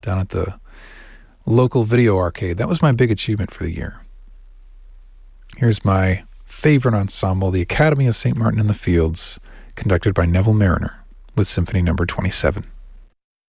down at the local video arcade. That was my big achievement for the year. Here's my favorite ensemble, the Academy of St. Martin in the Fields, conducted by Neville Mariner, with Symphony Number 27.